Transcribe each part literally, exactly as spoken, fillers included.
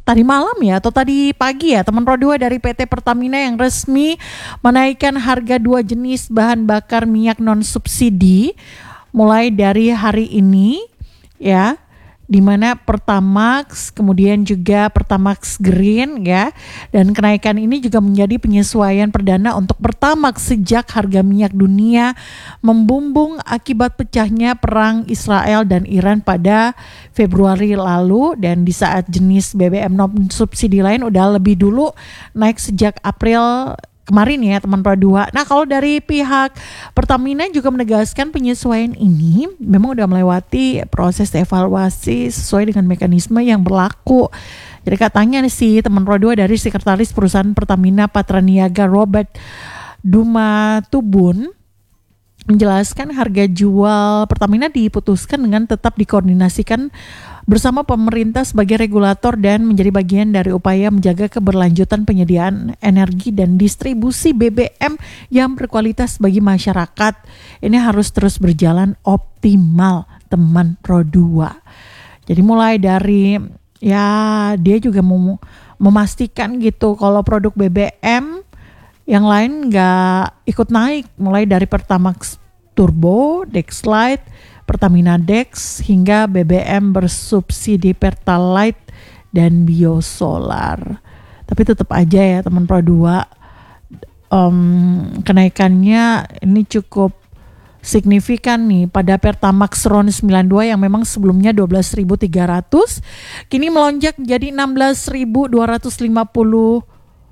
tadi malam ya atau tadi pagi ya teman Pro dua dari P T Pertamina yang resmi menaikkan harga dua jenis bahan bakar minyak non subsidi mulai dari hari ini ya, di mana Pertamax kemudian juga Pertamax Green ya, dan kenaikan ini juga menjadi penyesuaian perdana untuk Pertamax sejak harga minyak dunia membumbung akibat pecahnya perang Israel dan Iran pada Februari lalu, dan di saat jenis B B M non subsidi lain udah lebih dulu naik sejak April kemarin ya teman Pro dua. Nah kalau dari pihak Pertamina juga menegaskan penyesuaian ini memang udah melewati proses evaluasi sesuai dengan mekanisme yang berlaku. Jadi katanya sih teman Pro dua dari Sekretaris Perusahaan Pertamina Patraniaga Robert Dumatubun menjelaskan harga jual Pertamina diputuskan dengan tetap dikoordinasikan bersama pemerintah sebagai regulator dan menjadi bagian dari upaya menjaga keberlanjutan penyediaan energi dan distribusi B B M yang berkualitas bagi masyarakat. Ini harus terus berjalan optimal teman Pro dua. Jadi mulai dari ya dia juga mem- memastikan gitu kalau produk B B M yang lain nggak ikut naik, mulai dari Pertamax Turbo, Dexlite, Pertamina Dex hingga B B M bersubsidi Pertalite dan Biosolar. Tapi tetap aja ya teman Pro dua, um, kenaikannya ini cukup signifikan nih. Pada Pertamax RON sembilan puluh dua yang memang sebelumnya dua belas ribu tiga ratus kini melonjak menjadi enam belas ribu dua ratus lima puluh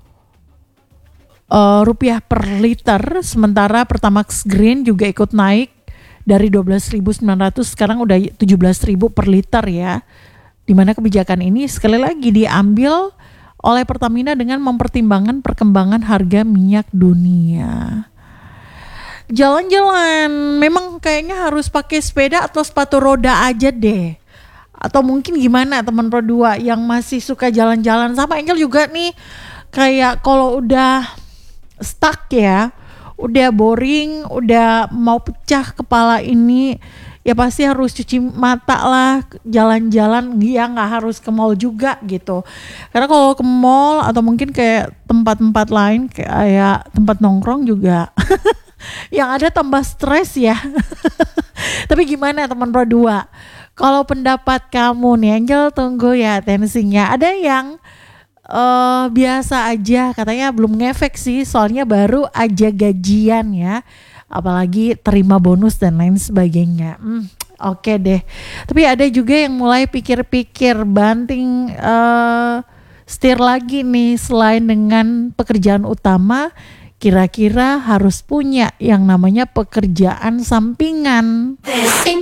uh, rupiah per liter. Sementara Pertamax Green juga ikut naik dari dua belas ribu sembilan ratus sekarang udah tujuh belas ribu per liter ya. Dimana kebijakan ini sekali lagi diambil oleh Pertamina dengan mempertimbangkan perkembangan harga minyak dunia. Jalan-jalan memang kayaknya harus pakai sepeda atau sepatu roda aja deh. Atau mungkin gimana teman Pro dua yang masih suka jalan-jalan, sama Angel juga nih, kayak kalau udah stuck ya, udah boring, udah mau pecah kepala ini, ya pasti harus cuci mata lah, jalan-jalan, ya nggak harus ke mall juga gitu. Karena kalau ke mall atau mungkin kayak tempat-tempat lain kayak tempat nongkrong juga yang ada tambah stres ya. Tapi gimana teman Pro dua? Kalau pendapat kamu nih, Angel tunggu ya tensinya. Ada yang Uh, biasa aja, katanya belum ngefek sih, soalnya baru aja gajian ya, apalagi terima bonus dan lain sebagainya. Hmm, Oke okay deh. Tapi ada juga yang mulai pikir-pikir banting uh, setir lagi nih, selain dengan pekerjaan utama, kira-kira harus punya yang namanya pekerjaan sampingan.